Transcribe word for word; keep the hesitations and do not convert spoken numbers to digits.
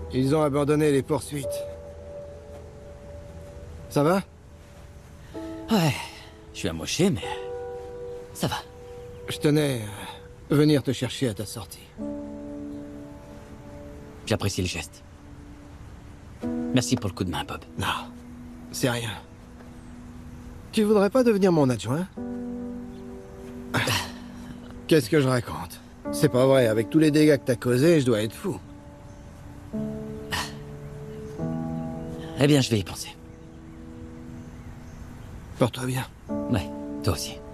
Ils ont abandonné les poursuites. Ça va? Ouais, je suis amoché, mais... ça va. Je tenais à venir te chercher à ta sortie. J'apprécie le geste. Merci pour le coup de main, Bob. Non, c'est rien. Tu voudrais pas devenir mon adjoint? Qu'est-ce que je raconte? C'est pas vrai, avec tous les dégâts que t'as causés, je dois être fou. Eh bien, je vais y penser. Porte-toi bien. Ouais, toi aussi.